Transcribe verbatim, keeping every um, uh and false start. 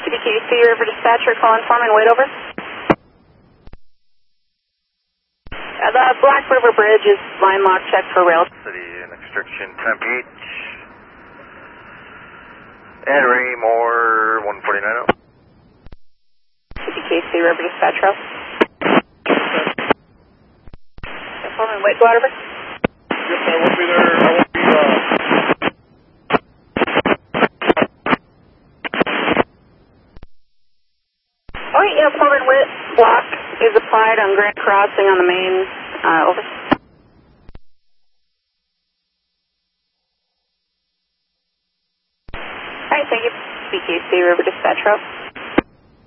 B K C River Dispatcher, calling foreman, wait over. Uh, the Black River Bridge is line lock check for rail. City and extraction temp H. And Raymore one forty-nine oh. B K C River Dispatcher. Foreman, wait, go out over. Yes, I won't be there. I won't be, uh... Oh, yeah, foreman, wait, block is applied on Grand Crossing on the main, uh, over. Alright, thank you, B K C River Dispatcher.